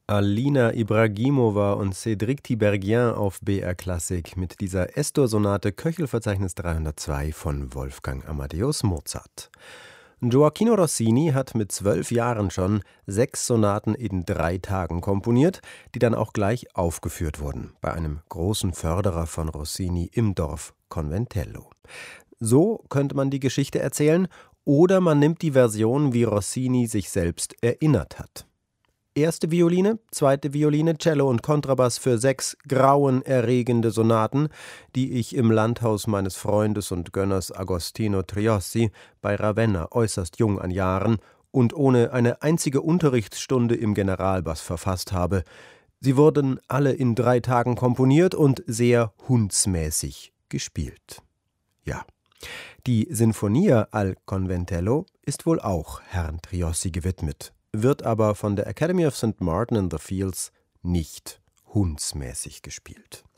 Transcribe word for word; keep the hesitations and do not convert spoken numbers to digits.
Alina Ibragimova und Cédric Tiberghien auf B R Klassik mit dieser Es-Dur-Sonate Köchelverzeichnis dreihundertzwei von Wolfgang Amadeus Mozart. Gioachino Rossini hat mit zwölf Jahren schon sechs Sonaten in drei Tagen komponiert, die dann auch gleich aufgeführt wurden, bei einem großen Förderer von Rossini im Dorf Conventello. So könnte man die Geschichte erzählen, oder man nimmt die Version, wie Rossini sich selbst erinnert hat. Erste Violine, zweite Violine, Cello und Kontrabass für sechs grauenerregende Sonaten, die ich im Landhaus meines Freundes und Gönners Agostino Triossi bei Ravenna äußerst jung an Jahren und ohne eine einzige Unterrichtsstunde im Generalbass verfasst habe. Sie wurden alle in drei Tagen komponiert und sehr hundsmäßig gespielt. Ja, die Sinfonia al Conventello ist wohl auch Herrn Triossi gewidmet, wird aber von der Academy of Saint Martin in the Fields nicht hundsmäßig gespielt.